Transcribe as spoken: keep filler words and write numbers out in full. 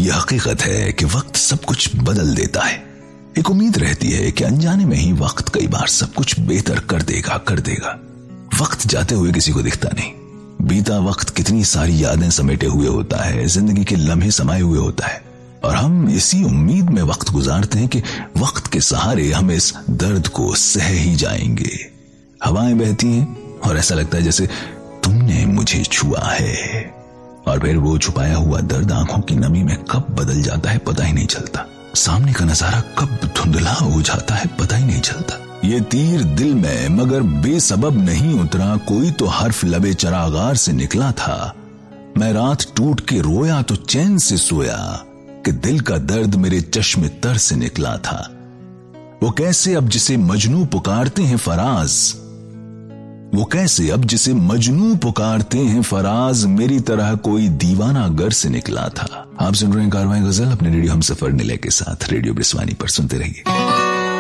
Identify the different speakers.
Speaker 1: यह हकीकत है कि वक्त सब कुछ बदल देता है। एक उम्मीद रहती है कि अनजाने में ही वक्त कई बार सब कुछ बेहतर कर देगा कर देगा वक्त जाते हुए किसी को दिखता नहीं। बीता वक्त कितनी सारी यादें समेटे हुए होता है, जिंदगी के लम्हे समाये हुए होता है, और हम इसी उम्मीद में वक्त गुजारते हैं कि वक्त के सहारे हम इस दर्द को सह ही जाएंगे। हवाएं बहती हैं और ऐसा लगता है जैसे तुमने मुझे छुआ है, और फिर वो छुपाया हुआ दर्द आंखों की नमी में कब बदल जाता है पता ही नहीं चलता। सामने का नजारा कब धुंधला हो जाता है पता ही नहीं चलता। ये तीर दिल में मगर बेसबब नहीं उतरा, कोई तो हर्फ लबे चरागार से निकला था। मैं रात टूट के रोया तो चैन से सोया कि दिल का दर्द मेरे चश्मे तर से निकला था। वो कैसे अब जिसे मजनू पुकारते हैं फराज, वो कैसे अब जिसे मजनू पुकारते हैं फराज, मेरी तरह कोई दीवाना घर से निकला था। आप सुन रहे हैं कारवां गजल अपने रेडियो हमसफर निलय के साथ। रेडियो ब्रिस्वानी पर सुनते रहिए।